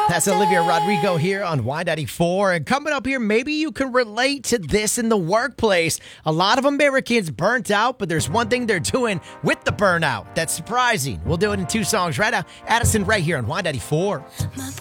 That's Olivia Rodrigo here on Y94. And coming up here, maybe you can relate to this in the workplace. A lot of Americans burnt out, but there's one thing they're doing with the burnout that's surprising. We'll do it in two songs right now. Addison right here on Y94.